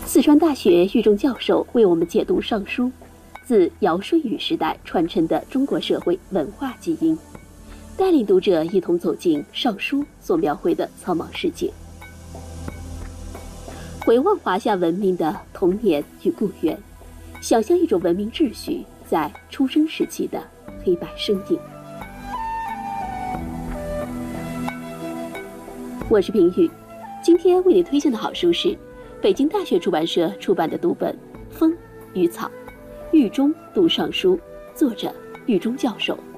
四川大学狱中教授为我们解读《尚书》，自尧舜禹时代传承的中国社会文化基因，带领读者一同走进《尚书》所描绘的苍茫世界，回望华夏文明的童年与故园，想象一种文明秩序在出生时期的黑白身影。我是平宇，今天为你推荐的好书是北京大学出版社出版的读本《风与草》，狱中读尚书，作者狱中教授